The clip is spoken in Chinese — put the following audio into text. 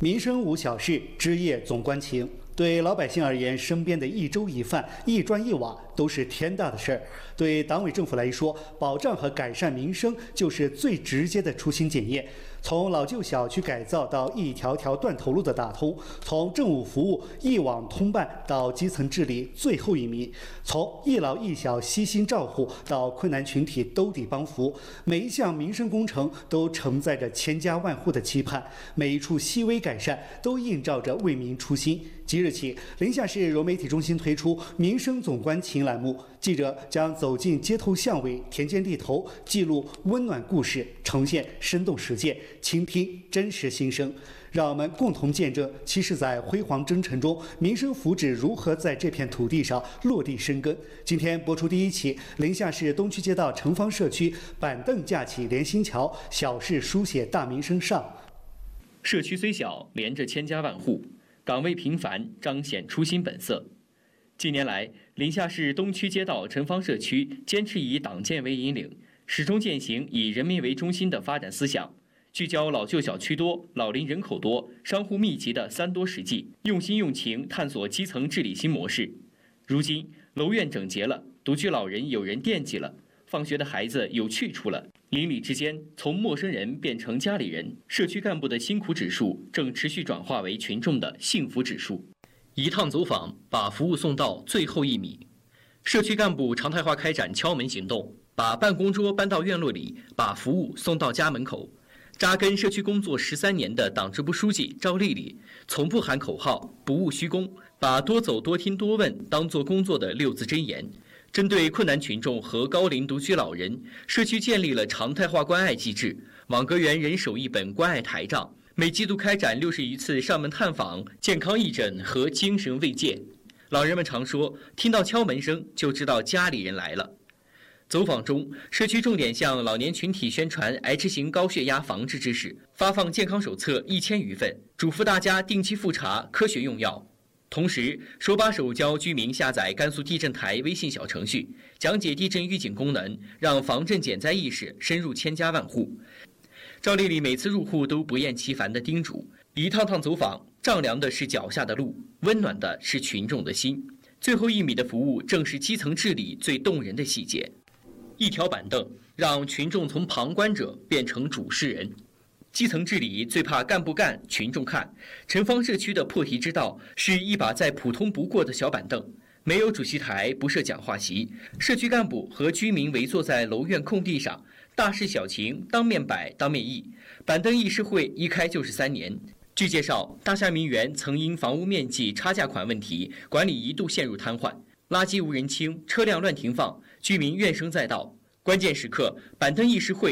民生无小事，枝叶总关情。对老百姓而言，身边的一粥一饭、一砖一瓦都是天大的事儿。对党委政府来说，保障和改善民生就是最直接的初心检验。从老旧小区改造到一条条断头路的打通，从政务服务一网通办到基层治理最后一米，从一老一小悉心照护到困难群体兜底帮扶，每一项民生工程都承载着千家万户的期盼，每一处细微改善都映照着为民初心。即日起，临夏市融媒体中心推出“民生总关情”栏目，记者将走进街头巷尾、田间地头，记录温暖故事，呈现生动实践，倾听真实心声。让我们共同见证70载辉煌征程中，民生福祉如何在这片土地上落地生根。今天播出第一期，临夏市东区街道城方社区板凳架起连心桥，小事书写大民生上。 社区虽小，连着千家万户。岗位频繁，彰显初心本色。近年来，临夏市东区街道城方社区坚持以党建为引领，始终践行以人民为中心的发展思想，聚焦老旧小区多、老龄人口多、商户密集的3多实际，用心用情探索基层治理新模式。如今，楼院整洁了，独居老人有人惦记了，放学的孩子有去处了。邻里之间从陌生人变成家里人，社区干部的辛苦指数正持续转化为群众的幸福指数。一趟走访，把服务送到最后一米。社区干部常态化开展敲门行动，把办公桌搬到院落里，把服务送到家门口。扎根社区工作13年的党支部书记赵丽丽，从不喊口号，不务虚功，把多走多听多问当作工作的6字真言。针对困难群众和高龄独居老人，社区建立了常态化关爱机制，网格员人手1本关爱台账，每季度开展60余次上门探访、健康义诊和精神慰藉。老人们常说，听到敲门声就知道家里人来了。走访中，社区重点向老年群体宣传癌症型高血压防治知识，发放健康手册1000余份，嘱咐大家定期复查、科学用药。同时，手把手教居民下载甘肃地震台微信小程序，讲解地震预警功能，让防震减灾意识深入千家万户。赵丽丽每次入户都不厌其烦地叮嘱：一趟趟走访，丈量的是脚下的路，温暖的是群众的心。最后1米的服务，正是基层治理最动人的细节。一条板凳，让群众从旁观者变成主事人。基层治理最怕干部干，群众看。城方社区的破题之道是一把再普通不过的小板凳，没有主席台，不设讲话席，社区干部和居民围坐在楼院空地上，大事小情当面摆当面议。板凳议事会一开就是3年。据介绍，大夏名园曾因房屋面积差价款问题，管理一度陷入瘫痪，垃圾无人清，车辆乱停放，居民怨声载道。关键时刻，板凳议事会